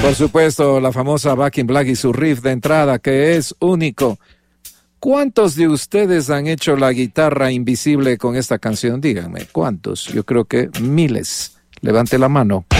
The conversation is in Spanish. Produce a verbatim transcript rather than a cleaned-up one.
Por supuesto, la famosa Back in Black y su riff de entrada, que es único. ¿Cuántos de ustedes han hecho la guitarra invisible con esta canción? Díganme, ¿cuántos? Yo creo que miles. Levante la mano.